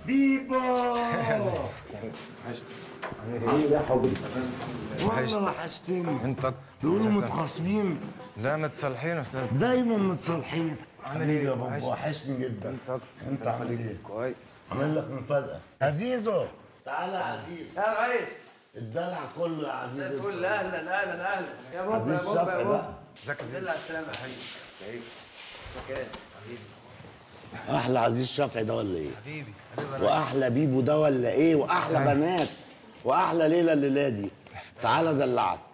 بيبو عامل ايه يا حبيبي؟ والله وحشتني. انت بيقولوا متخاصمين. لا متصالحين يا استاذ. دايما متصالحين. عامل ايه يا بابا؟ وحشني جدا. انت عامل ايه؟ كويس. عامل لك مفاجأة. عزيزو تعالى يا عزيز. يا ريس الدلع كله يا عزيز. مساء الفل. اهلا اهلا اهلا يا بابا عزيز شفقي بقى. ازيك يا زلة؟ على السلامة يا حبيبي. ازيك؟ احلى عزيز شفقي ده ولا ايه؟ حبيبي واحلى بيبو ده ولا ايه؟ واحلى بنات واحلى ليله الليله دي. تعالى دلعك.